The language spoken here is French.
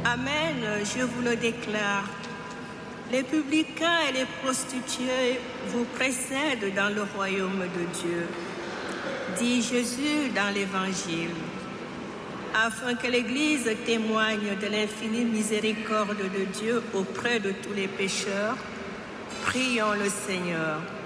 Amen, je vous le déclare. Les publicains et les prostituées vous précèdent dans le royaume de Dieu, dit Jésus dans l'Évangile. Afin que l'Église témoigne de l'infinie miséricorde de Dieu auprès de tous les pécheurs, prions le Seigneur.